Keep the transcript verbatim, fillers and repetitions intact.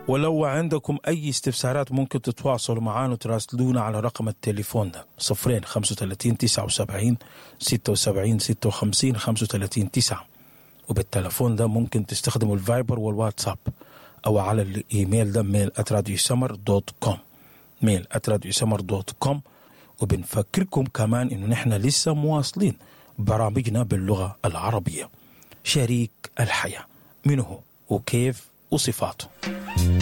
ولو عندكم أي استفسارات ممكن تتواصلوا معنا وتراسلونا على رقم التليفون ده صفرين خمسة وثلاثين تسعة وسبعين ستة وسبعين ستة وخمسين خمسة وثلاثين تسعة. وبالتليفون ده ممكن تستخدموا الفايبر والواتساب أو على الإيميل ده ميل آت راديو سمر دوت كوم ميل آت راديو سمر دوت كوم. وبنفكركم كمان إنه نحن لسه مواصلين برامجنا باللغة العربية. شريك الحياة منه وكيف وصفاته.